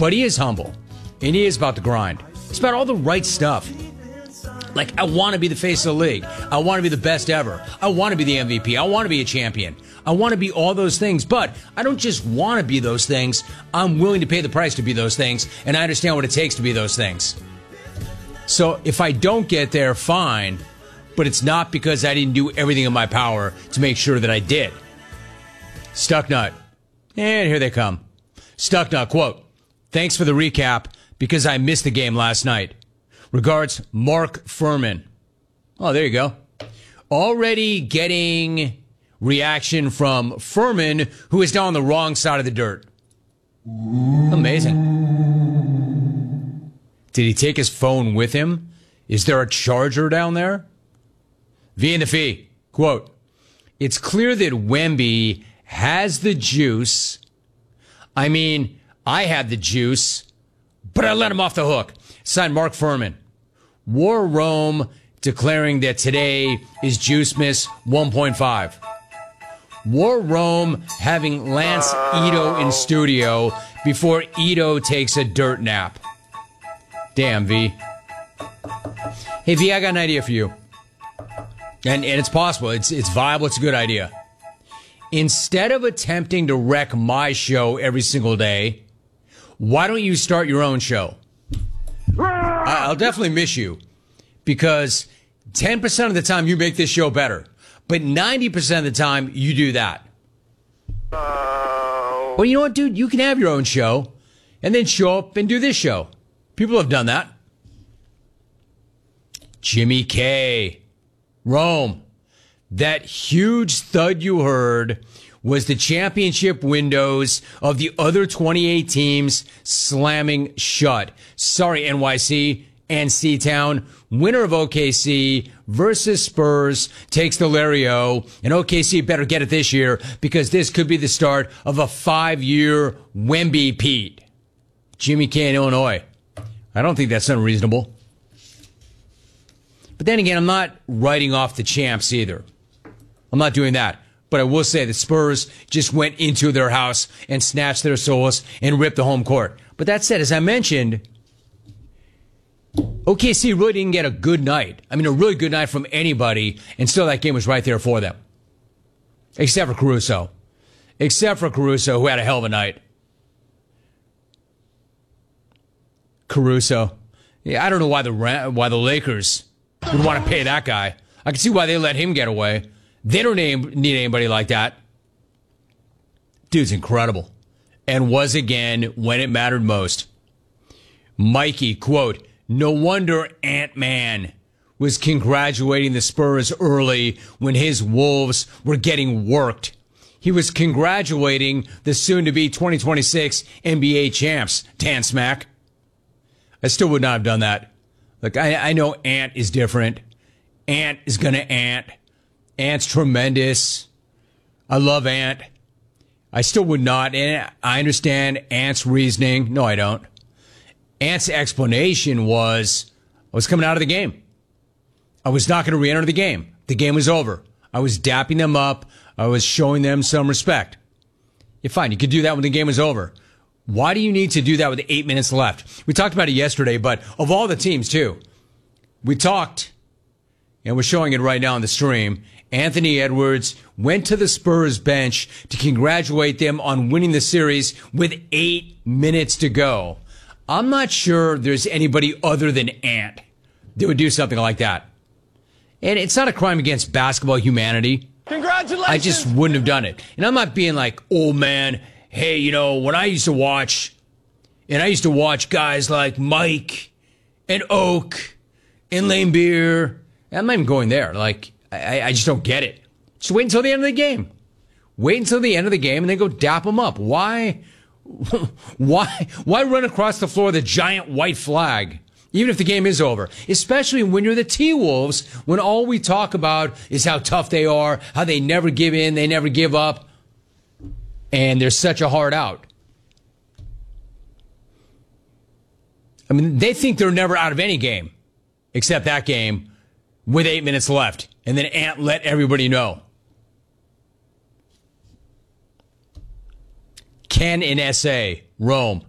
But he is humble, and he is about the grind. It's about all the right stuff. Like, I want to be the face of the league. I want to be the best ever. I want to be the MVP. I want to be a champion. I want to be all those things, but I don't just want to be those things. I'm willing to pay the price to be those things, and I understand what it takes to be those things. So if I don't get there, fine, but it's not because I didn't do everything in my power to make sure that I did. Stucknut. And here they come. Stucknut, quote, "Thanks for the recap because I missed the game last night. Regards, Mark Furman." Oh, there you go. Already getting reaction from Furman, who is now on the wrong side of the dirt. Amazing. Did he take his phone with him? Is there a charger down there? V and the Fee, quote, "It's clear that Wemby has the juice. I mean, I had the juice, but I let him off the hook." Signed, Mark Furman. War Rome declaring that today is Juice Miss 1.5. War Rome having Lance Ito in studio before Ito takes a dirt nap. Damn, V. Hey, V, I got an idea for you. And it's possible. It's viable. It's a good idea. Instead of attempting to wreck my show every single day, why don't you start your own show? I'll definitely miss you because 10% of the time you make this show better, but 90% of the time you do that. Well, you know what, dude? You can have your own show and then show up and do this show. People have done that. Jimmy K. Rome. That huge thud you heard was the championship windows of the other 28 teams slamming shut. Sorry, NYC and C-Town. Winner of OKC versus Spurs takes the Larry-O, and OKC better get it this year because this could be the start of a 5-year Wemby Pete. Jimmy K in Illinois. I don't think that's unreasonable. But then again, I'm not writing off the champs either. I'm not doing that. But I will say the Spurs just went into their house and snatched their souls and ripped the home court. But that said, as I mentioned, OKC really didn't get a good night. I mean, a really good night from anybody, and still that game was right there for them. Except for Caruso. Who had a hell of a night. Caruso. Yeah, I don't know why the Lakers would want to pay that guy. I can see why they let him get away. They don't need anybody like that. Dude's incredible. And was again when it mattered most. Mikey, quote, "No wonder Ant-Man was congratulating the Spurs early when his Wolves were getting worked. He was congratulating the soon-to-be 2026 NBA champs, Dan Smack." I still would not have done that. Look, I know Ant is different. Ant is going to Ant. Ant's tremendous. I love Ant. I still would not. And I understand Ant's reasoning. No, I don't. Ant's explanation was, I was coming out of the game. I was not going to re-enter the game. The game was over. I was dapping them up. I was showing them some respect. You're fine. You could do that when the game was over. Why do you need to do that with 8 minutes left? We talked about it yesterday, but of all the teams, too, we talked, and we're showing it right now on the stream. Anthony Edwards went to the Spurs bench to congratulate them on winning the series with 8 minutes to go. I'm not sure there's anybody other than Ant that would do something like that. And it's not a crime against basketball humanity. Congratulations! I just wouldn't have done it. And I'm not being like, oh, man, hey, you know, when I used to watch guys like Mike and Oak and Lane Beer. I'm not even going there. Like, I just don't get it. Just wait until the end of the game. Wait until the end of the game and then go dap them up. Why run across the floor with a giant white flag, even if the game is over? Especially when you're the T-Wolves, when all we talk about is how tough they are, how they never give in, they never give up, and they're such a hard out. I mean, they think they're never out of any game, except that game with 8 minutes left. And then Ant let everybody know. Ken in SA, Rome.